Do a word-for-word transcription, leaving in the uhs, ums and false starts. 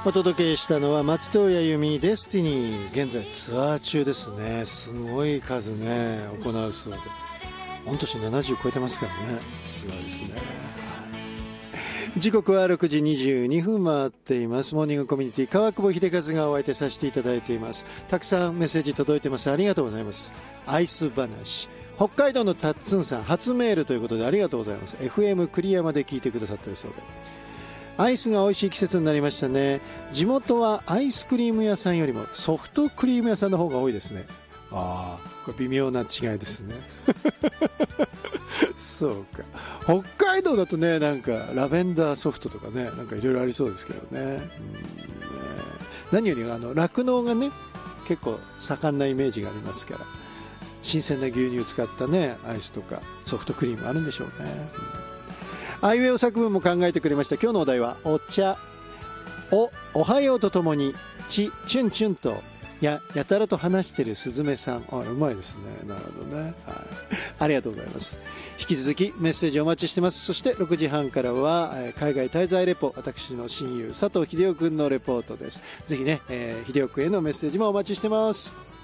お届けしたのは松任谷由実デスティニー。現在ツアー中ですね。すごい数ね行うそうで、御年ななじゅう超えてますからね、すごいですね。時刻はろくじにじゅうにふん回っています。モーニングコミュニティ川久保秀和がお相手させていただいています。たくさんメッセージ届いてます。ありがとうございます。アイス話、北海道のたっつんさん初メールということでありがとうございます。 エフエム 栗山で聞いてくださってるそうで、アイスが美味しい季節になりましたね。地元はアイスクリーム屋さんよりもソフトクリーム屋さんの方が多いですね。ああ、これ微妙な違いですね。そうか、北海道だとね、なんかラベンダーソフトとかね、なんかいろいろありそうですけどね。うんね、何よりあの酪農がね結構盛んなイメージがありますから、新鮮な牛乳を使ったねアイスとかソフトクリームあるんでしょうね。うんあいうえお作文も考えてくれました。今日のお題はお茶、おおはようとともに、ちチュンチュンと、ややたらと話してるすずめさん。あ、うまいですね。なるほどね、はい、ありがとうございます。引き続きメッセージお待ちしてます。そしてろくじはんからは海外滞在レポ、私の親友佐藤秀夫君のレポートです。ぜひね、えー、秀夫君へのメッセージもお待ちしてます。